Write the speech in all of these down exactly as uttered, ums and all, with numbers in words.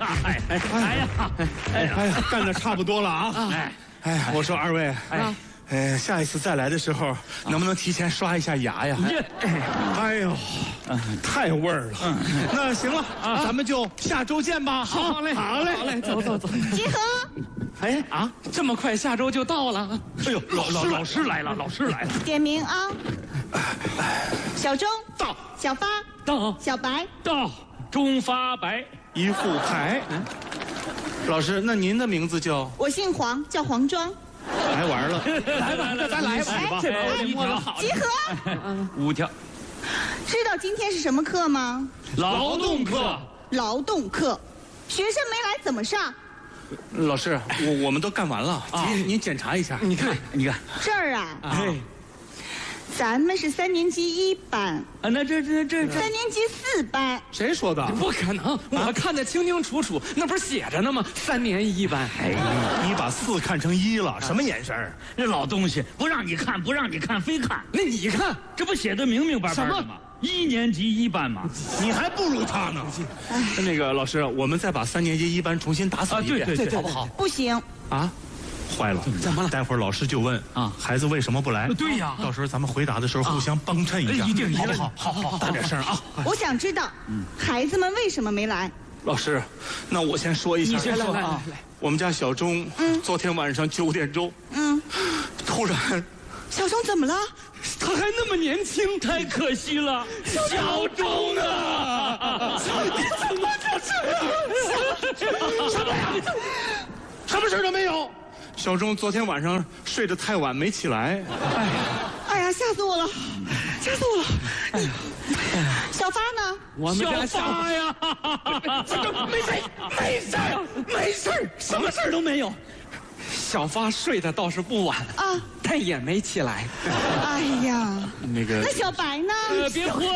哎哎哎呀， 哎呀，哎呀，干的差不多了啊！ 哎哎呀，我说二位， 哎。 哎，下一次再来的时候，能不能提前刷一下牙呀？哎呦，太味儿了。那行了，咱们就下周见吧。 好嘞， 好嘞， 好嘞，走走走。 集合。 哎啊，这么快下周就到了？ 哎呦， 老老老师来了，老师来了。 点名啊！小钟到， 小发到， 小白到，中发白一副牌。老师，那您的名字叫？ 我姓黄，叫黄庄。 来玩了， 来吧，那咱来吧，这把我摸得好。 集合。 五条。 知道今天是什么课吗？ 劳动课。 劳动课，学生没来怎么上？ 老师，我我们都干完了，您您检查一下。 你看，你看， 这儿啊， 哎， 咱们是三年级一班， 啊，那这这这这。 三年级四班。 谁说的？ 不可能，我看得清清楚楚，那不是写着呢吗？三年一班。 哎，你把四看成一了，什么眼神儿？ 这老东西不让你看，不让你看，非看。 那你看， 这不写的明明白白的什吗？一年级一班嘛。 你还不如他呢。那个老师，我们再把三年级一班重新打扫一遍， 啊对对对好不好？ 不行， 啊，坏了， 怎么了待会儿老师就问啊孩子为什么不来？ 对呀到时候咱们回答的时候互相帮衬一下， 一定好不好？ 好好好， 大点声啊！ 我想知道，孩子们为什么没来？ 老师，那我先说一下， 你先说来来啊。 来， 我们家小钟，昨天晚上九点钟， 嗯， 突然， 小钟怎么了？ 他还那么年轻， 太可惜了，小钟啊！ 你怎么就是什么呀？什么事都没有。小钟昨天晚上睡得太晚，没起来。 哎呀，哎呀，吓死我了，吓死我了！你，小发呢？ 我们家小发呀， 这个没事，没事，没事，什么事儿都没有。小发睡得倒是不晚啊， 但也没起来。 哎呀， 那个那小白呢？ 呃，别喝。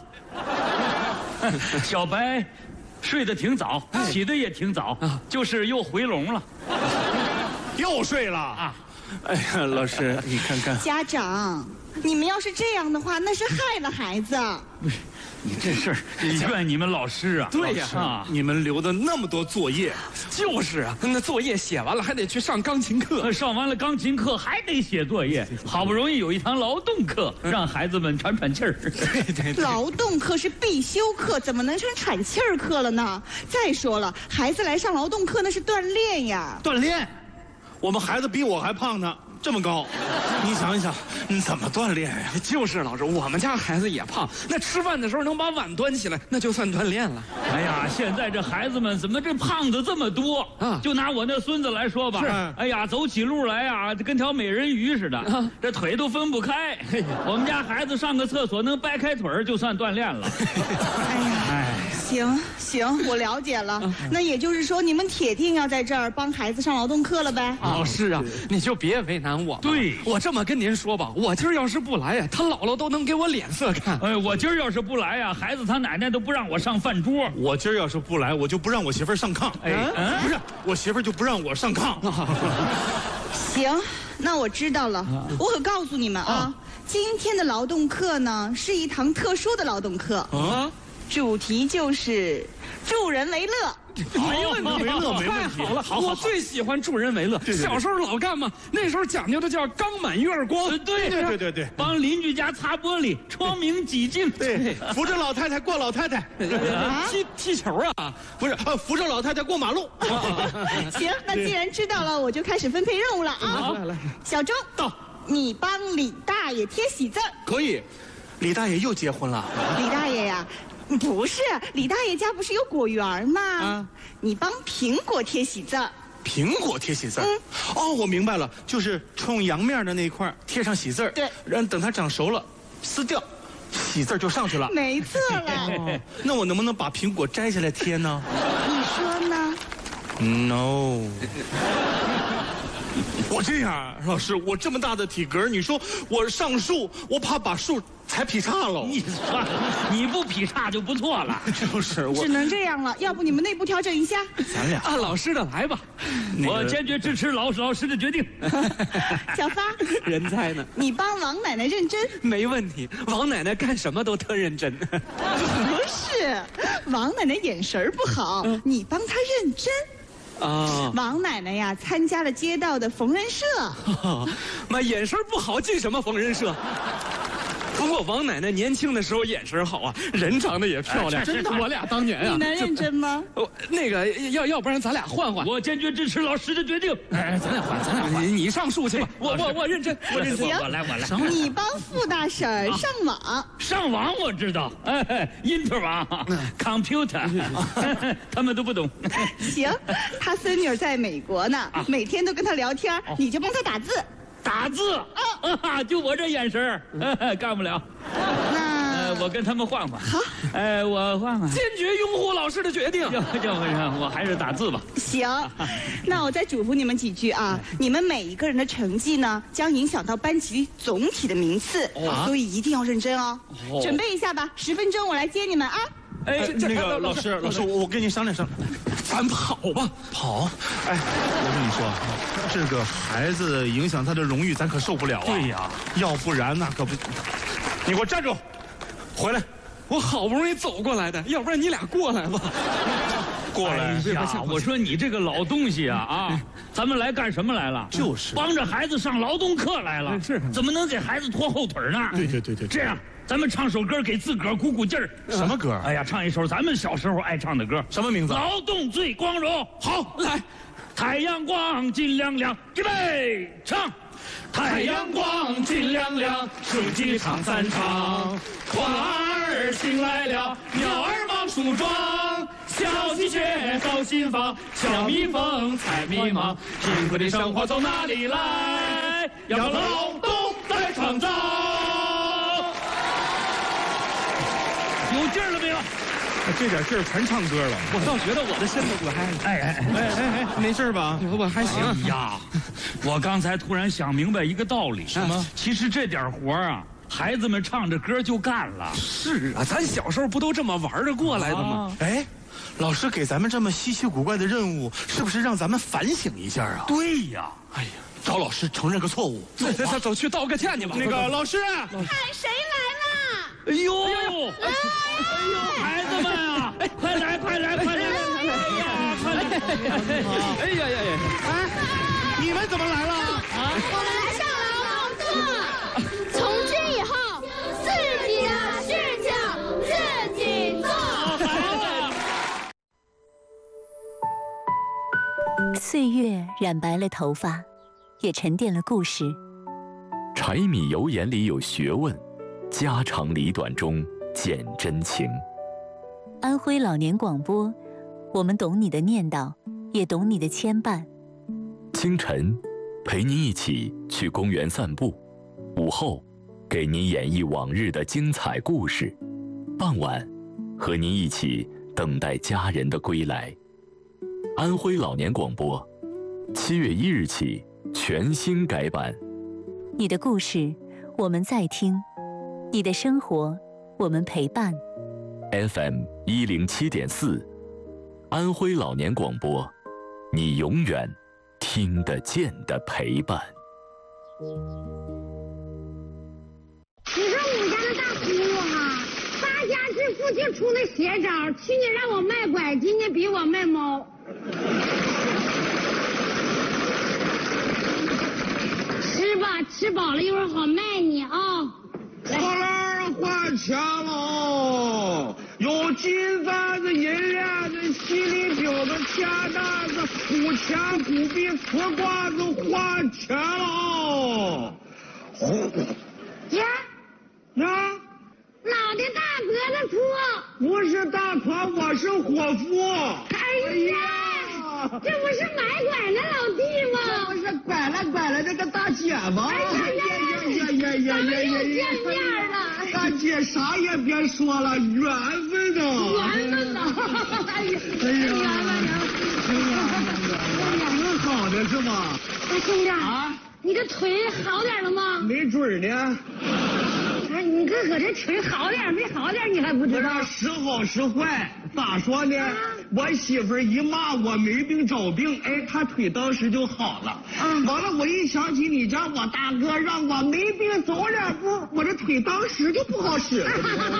小白睡得挺早，起得也挺早，就是又回笼了。 又睡了啊！哎呀，老师，你看看， 家长，你们要是这样的话，那是害了孩子。 你这事儿怨你们老师啊！ 对呀啊， 你们留的那么多作业， 就是啊，那作业写完了还得去上钢琴课， 上完了钢琴课还得写作业，好不容易有一堂劳动课，让孩子们喘喘气儿。 对对对， 劳动课是必修课，怎么能成喘气儿课了呢？再说了，孩子来上劳动课那是锻炼呀。 锻炼。我们孩子比我还胖呢，这么高，你想一想，你怎么锻炼呀？ 就是老师，我们家孩子也胖，那吃饭的时候能把碗端起来，那就算锻炼了。 哎呀，现在这孩子们怎么这胖子这么多啊就拿我那孙子来说吧， 是哎呀，走起路来呀，就跟条美人鱼似的， 啊这腿都分不开。我们家孩子上个厕所能掰开腿儿就算锻炼了。 哎呀，行行，我了解了。那也就是说，你们铁定要在这儿帮孩子上劳动课了呗？ 老师啊，你就别为难我了。 对我这么跟您说吧，我今儿要是不来呀，他姥姥都能给我脸色看。 哎，我今儿要是不来呀，孩子他奶奶都不让我上饭桌。 我今儿要是不来，我就不让我媳妇儿上炕。 哎嗯不是，我媳妇儿就不让我上炕。 行，那我知道了。我可告诉你们啊，今天的劳动课呢是一堂特殊的劳动课， 啊， 主题就是助人为乐。 没问题， 没乐没问题太好了，我最喜欢助人为乐。 对对小时候老干嘛，那时候讲究的叫刚满月儿光。 呃对对对对对帮邻居家擦玻璃，窗明几净。 对，扶着老太太过老太太， 啊踢踢球啊， 不是，呃，扶着老太太过马路。 行，那既然知道了，我就开始分配任务了啊。 来来， 小钟， 到， 你帮李大爷贴喜字儿。 可以。李大爷又结婚了。 李大爷呀，不是，李大爷家不是有果园吗？ 啊你帮苹果贴喜字儿。 苹果贴喜字儿，哦，我明白了，就是冲阳面的那一块儿贴上喜字儿， 对然后等它长熟了，撕掉，喜字儿就上去了。 没错了， 哦，那我能不能把苹果摘下来贴呢你说呢？ ？No。我这样，老师，我这么大的体格，你说我上树，我怕把树踩劈叉了。 你算了，你不劈叉就不错了。 就是我只，能这样了，要不你们内部调整一下。 咱俩按老师的来吧。 那个我坚决支持老老师的决定。 小发， 人才呢， 你帮王奶奶认真。 没问题。王奶奶干什么都特认真。 不是， 王奶奶眼神不好，嗯、你帮她认真。啊，王奶奶呀，参加了街道的缝纫社。 妈，眼神不好进什么缝纫社？不过王奶奶年轻的时候眼神好啊，人长得也漂亮。 真的，我俩当年啊， 你能认真吗？ 我那个要要不然咱俩换换。 我坚决支持老师的决定。 哎，咱俩换，咱俩换。 你你上树去吧，我我我认真，我认真。 我来我来。 你帮傅大婶上网。 上网我知道，哎 ，inter 网 ，computer， 他们都不懂。 行，他孙女在美国呢，每天都跟他聊天，你就帮他打字。 打字啊，就我这眼神干不了。 那、 呃、我跟他们换换。 好， 哎，我换换。 坚决拥护老师的决定。 要要不然我还是打字吧。 行，那我再嘱咐你们几句啊，你们每一个人的成绩呢，将影响到班级总体的名次，哦、所以一定要认真哦。哦准备一下吧，十分钟我来接你们啊。 哎，那个老师，老师，我我跟你商量商量， 咱跑吧， 跑。哎，我跟你说，这个孩子影响他的荣誉，咱可受不了啊。 对呀， 要不然那可不。你给我站住，回来！ 我好不容易走过来的，要不然你俩过来吧。 过来呀！我说你这个老东西啊啊，咱们来干什么来了？ 就是帮着孩子上劳动课来了。 是， 怎么能给孩子拖后腿呢？ 对对对对， 这样。咱们唱首歌给自个儿鼓鼓劲儿。 什么歌？ 哎呀，唱一首咱们小时候爱唱的歌。 什么名字？ 劳动最光荣。 好， 来，太阳光金亮亮，预备唱。太阳光金亮亮，数鸡唱三唱。花儿醒来了，鸟儿忙梳妆。小鸡雀走新房，小蜜蜂采迷茫。辛苦的生活从哪里来？要靠劳动来创造。有劲儿了没有？ 这点劲儿全唱歌了。 我倒觉得我的身子不嗨了。 哎哎哎哎哎，没事吧？ 我还行。 哎呀，我刚才突然想明白一个道理。 什么？ 其实这点活啊，孩子们唱着歌就干了。 是啊，咱小时候不都这么玩着过来的吗？ 哎，老师给咱们这么稀奇古怪的任务，是不是让咱们反省一下啊？ 对呀。 哎呀，找老师承认个错误。 走走走，去道个歉去吧。 那个老师， 看谁来了？ 哎呦，哎呦，孩子们啊，快来快来快来！哎呀，快来！ 哎呀呀呀！ 哎，你们怎么来了？啊， 我们来上劳动课。从今以后，自己的事情自己做。 岁月染白了头发，也沉淀了故事。 柴米油盐里有学问，家长里短中见真情。 安徽老年广播，我们懂你的念叨，也懂你的牵绊。 清晨，陪您一起去公园散步；午后，给您演绎往日的精彩故事；傍晚，和您一起等待家人的归来。安徽老年广播，七月一日起全新改版。 你的故事，我们在听；你的生活，我们陪伴。 F M 一零七点四，安徽老年广播，你永远听得见的陪伴。 你说我们家那大葫芦哈，发家致富就出那邪招，去年让我卖拐，今年逼我卖猫。吃吧，吃饱了一会儿好卖你啊。 破烂儿花钱喽，有金簪子、银链子、犀利表子、钱袋子、古钱、古币、瓷瓜子，花钱喽。 爷， 呀， 脑袋大脖子粗。 不是大团，我是伙夫。 哎呀，这不是买拐那老弟吗？ 这不是拐了拐了那个大姐吗？ 哎呀呀呀呀呀呀呀！又见面了。 大姐啥也别说了，缘分呐。 缘分呐！哎呀， 哎呀，哎呀，挺好的是吧？ 哎，兄弟啊， 你的腿好点了吗？ 没准呢。 哎，你看。 个搁这吹好点没好点，你还不知道？ 这是好是坏，咋说呢？啊、我媳妇一骂我没病找病，哎，她腿当时就好了。啊，完了，我一想起你家我大哥让我没病走两步，我这腿当时就不好使了。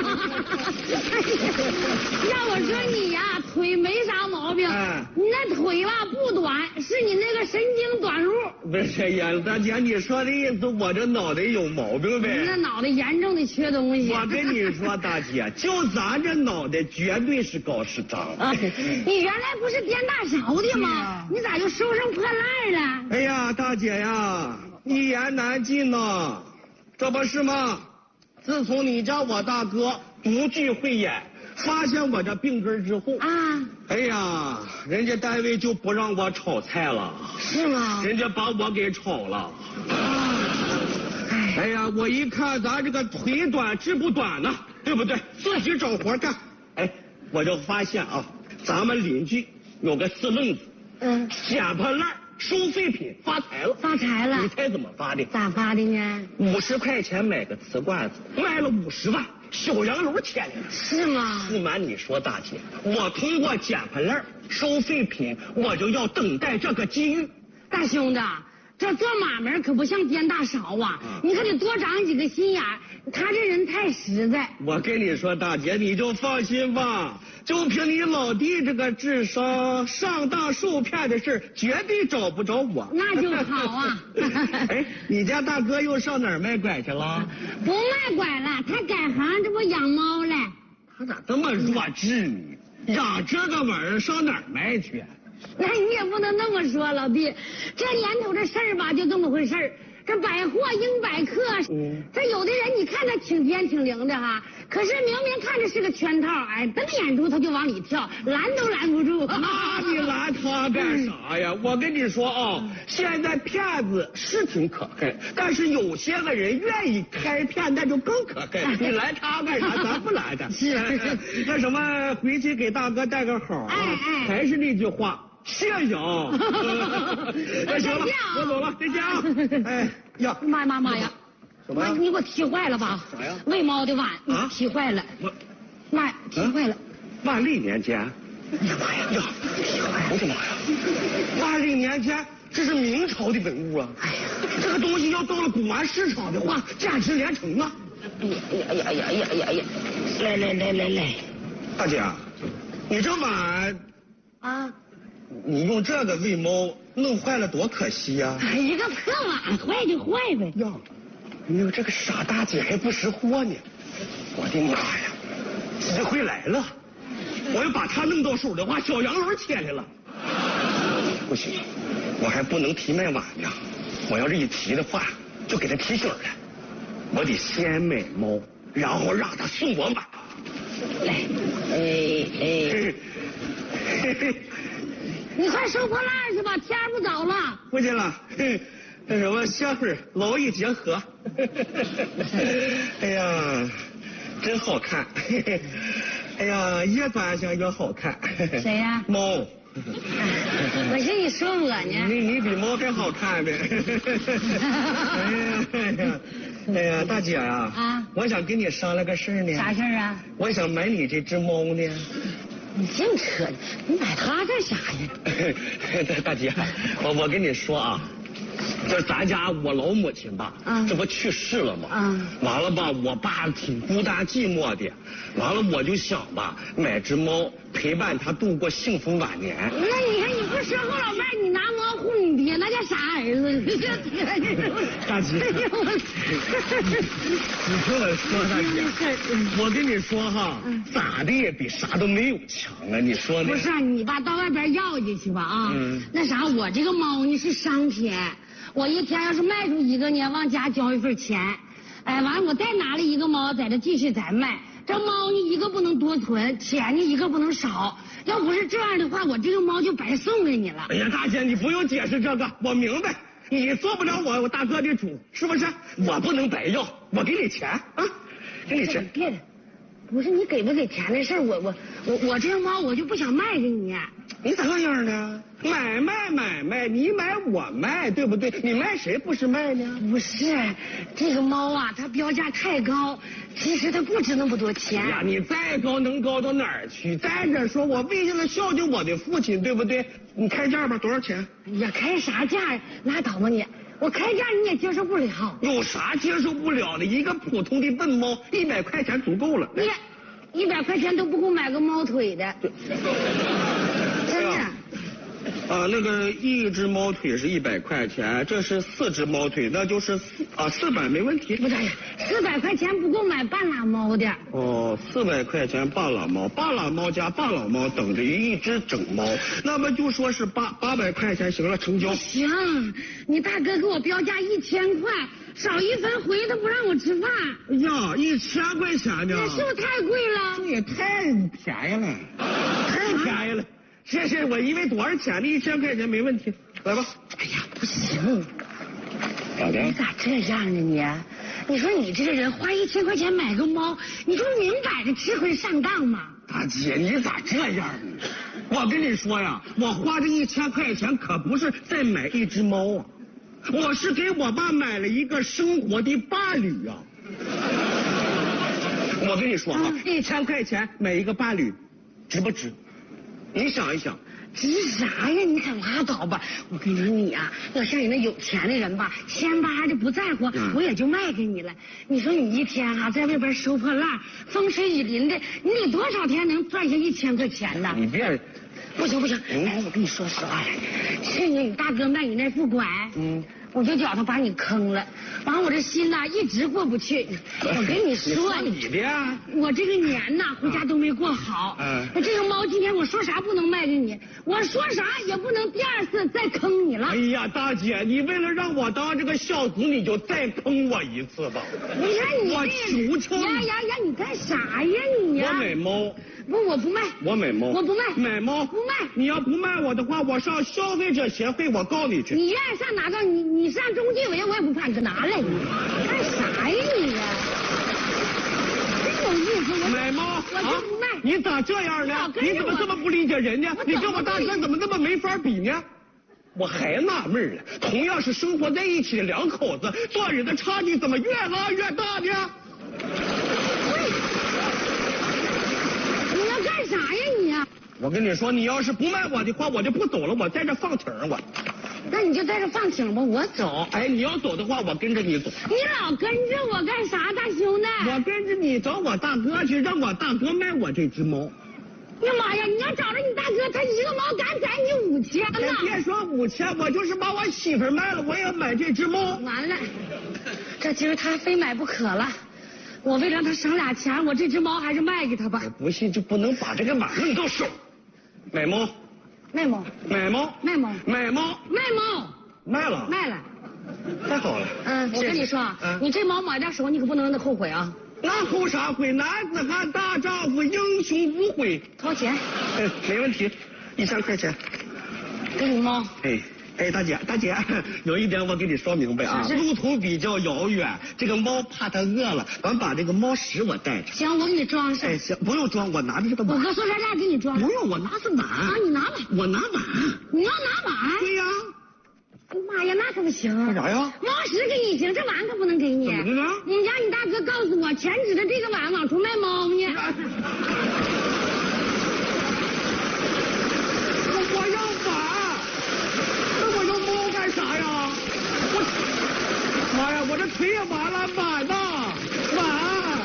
要我说你呀、啊，腿没啥毛病，哎、你那腿吧不短，是你那个神经短路。 不是呀，大姐，你说的意思我这脑袋有毛病呗？ 你那脑袋严重的缺东西。 我跟你说，大姐，就咱这脑袋绝对是高是脏。啊、 你原来不是颠大勺的吗？啊、你咋就收成破烂了？ 哎呀，大姐呀，一言难尽呐，这不是吗？自从你家我大哥独具慧眼，发现我这病根之后啊，哎呀，人家单位就不让我炒菜了。 是吗？ 人家把我给炒了。啊，哎呀，我一看咱这个腿短志不短呢，对不对？自己找活干。哎，我就发现啊，咱们邻居有个四愣子，嗯，捡破烂收废品发财了。 发财了？ 你猜怎么发的？ 咋发的呢？ 五十块钱买个瓷罐子，卖了五十万。小洋楼钱来了。 是吗？ 不瞒你说，大姐，我通过捡破烂收废品，我就要等待这个机遇。 大兄弟，这做买卖可不像颠大勺啊，嗯、你可得多长几个心眼。他这人太实在。 我跟你说，大姐你就放心吧，就凭你老弟这个智商，上当受骗的事绝对找不着我。 那就好啊。 哎，你家大哥又上哪儿卖拐去了？ 不卖拐了，他改行，这不养猫了。 他咋这么弱智呢？养这个玩意儿上哪儿卖去？ 那你也不能那么说，老弟，这年头这事儿吧，就这么回事儿。这百货应百客，嗯、这有的人你看他挺尖挺灵的哈，可是明明看着是个圈套，哎，瞪眼珠他就往里跳，拦都拦不住。 那你拦他干啥呀？我跟你说啊，现在骗子是挺可恨，但是有些个人愿意开骗，那就更可恨。你拦他干啥？咱不拦他。 是那什么，回去给大哥带个好啊！哎哎，还是那句话。谢谢啊！那行了，我走了，再见啊！哎呀， 妈妈妈呀！ 什么？ 你给我踢坏了吧？ 啥呀？ 喂猫的碗啊，踢坏了。我，妈，踢坏了。 万历年间？哎呀妈呀！呀，踢坏了！我的妈呀！万历年间，这是明朝的文物啊！哎呀，这个东西要到了古玩市场的话，价值连城啊！ 哎呀呀呀呀呀呀呀！来来来来来， 大姐，你这碗啊。 你用这个喂猫弄坏了多可惜呀、 啊！一个破碗坏就坏呗。 呀，哎呦，这个傻大姐还不识货呢！我的妈呀，机会来了！我要把她弄到手的话，小洋楼起来了。不行，我还不能提卖碗呢。我要是一提的话，就给她提醒了。我得先买猫，然后让她送我碗。 来，哎哎。 嘿嘿。 你快收破烂去吧，天不早了。 不去了，那什么歇会儿，劳逸结合。哎呀，真好看。哎呀，越端详越好看。 谁呀、啊？ 猫。 我寻思你说我呢。 你你比猫还好看呗。哎呀，哎呀，大姐啊，啊，我想跟你商量个事儿呢。 啥事儿啊？ 我想买你这只猫呢。 你净扯，你买它干啥呀？ 大姐，我我跟你说啊，就是咱家我老母亲吧，啊、这不去世了吗？啊、完了吧，我爸挺孤单寂寞的，完了我就想吧，买只猫陪伴他度过幸福晚年。 那你看你不说后老伴，你拿猫护你爹，那叫啥儿子？ 大姐，你听我说，大姐，我跟你说哈，咋的也比啥都没有强啊，你说呢？ 不是，你吧到外边要去去吧啊，嗯、那啥，我这个猫呢是商品，我一天要是卖出一个呢，往家交一份钱，哎，完了我再拿了一个猫在这继续再卖。这猫呢一个不能多存，钱呢一个不能少。要不是这样的话，我这个猫就白送给你了。 哎呀，大姐，你不用解释这个，我明白，你做不了我我大哥的主，是不是？我不能白要，我给你钱啊，给你钱。 别的，不是你给不给钱的事儿，我我我我这个猫我就不想卖给你。 你咋这样呢？买卖买卖，你买我卖，对不对？你卖谁不是卖呢？ 不是，这个猫啊，它标价太高，其实它不值那么多钱。 哎呀，你再高能高到哪儿去？再者说，我为了孝敬我的父亲，对不对？你开价吧，多少钱？ 哎呀，开啥价？拉倒吧你！我开价你也接受不了。 有啥接受不了的？一个普通的笨猫，一百块钱足够了。 你一百块钱都不够买个猫腿的，真的。 啊，那个一只猫腿是一百块钱，这是四只猫腿，那就是四啊四百没问题。 不是呀，四百块钱不够买半拉猫的。 哦，四百块钱半拉猫，半拉猫加半拉猫等于一只整猫，那么就说是八八百块钱，行了，成交。 行，你大哥给我标价一千块，少一分回他不让我吃饭。 哎呀，一千块钱呢？ 这是不是太贵了？ 这也太便宜了，太便宜了。谢谢，我因为多少钱呢？一千块钱没问题，来吧。 哎呀，不行， 咋的？ 你咋这样呢你？你说你这个人花一千块钱买个猫，你说明摆着吃亏上当吗？ 大姐，你咋这样呢？我跟你说呀，我花这一千块钱可不是再买一只猫啊，我是给我爸买了一个生活的伴侣啊。我跟你说啊，一千块钱买一个伴侣，值不值？你想一想， 值啥呀？你可拉倒吧！我跟你说，你啊，要像你那有钱的人吧，千八的不在乎，嗯、我也就卖给你了。你说你一天哈、啊、在外边收破烂，风吹雨淋的，你得多少天能赚下一千块钱呢？ 你别， 不行不行，嗯、哎，我跟你说实话，去年你大哥卖你那副拐，嗯。我就觉得把你坑了，完我这心呐一直过不去。我跟你说， 你的呀， 我这个年呐回家都没过好。嗯，那这个猫今天我说啥不能卖给你，我说啥也不能第二次再坑你了。 哎呀，大姐，你为了让我当这个孝子，你就再坑我一次吧。 你看你， 我求求你！ 呀呀呀，你干啥呀你呀？ 我买猫。 不，我不卖。 我买猫。 我不卖。 买猫不卖。 你要不卖我的话，我上消费者协会，我告你去。 你愿意上哪告你？你上中纪委，我也不怕你给拿来。你干啥呀你呀？真有意思！ 买猫， 我就不卖。 啊、你咋这样呢？你怎么这么不理解人家？你跟我大哥怎么那么没法比呢？我还纳闷了，同样是生活在一起的两口子，做人的差距怎么越拉越大呢？ 你要干啥呀你？ 我跟你说，你要是不卖我的话，我就不走了，我在这放挺我。 那你就在这放挺吧，我走。 哎，你要走的话，我跟着你走。 你老跟着我干啥，大兄弟？ 我跟着你找我大哥去，让我大哥卖我这只猫。 哎呀妈呀！你要找着你大哥，他一个猫敢宰你五千呢。 别说五千，我就是把我媳妇卖了，我也要买这只猫。 完了，这今儿他非买不可了。我为了让他省俩钱，我这只猫还是卖给他吧。 我不信就不能把这个马弄到手。买猫。 卖猫， 买猫， 卖猫， 买猫， 卖猫， 卖了， 卖了， 太好了。 嗯，我跟你说啊，嗯、你这猫买到手，你可不能让它后悔啊。 那后啥悔？男子汉大丈夫，英雄无悔。 掏钱？ 哎，没问题，一千块钱。 给你猫。 哎。哎，大姐，大姐，有一点我给你说明白啊，路途比较遥远，这个猫怕它饿了，咱把这个猫食我带着。 行，我给你装上。 哎，行，不用装，我拿着这个碗。 我搁塑料袋给你装。 不用，我拿着碗。 啊，你拿碗。 我拿碗。 你要拿碗？ 对呀。 哎呀妈呀，那可不行。 干啥呀？ 猫食给你行，这碗可不能给你。 怎么的呢？ 你家你大哥告诉我，前指着这个碗往出卖猫呢。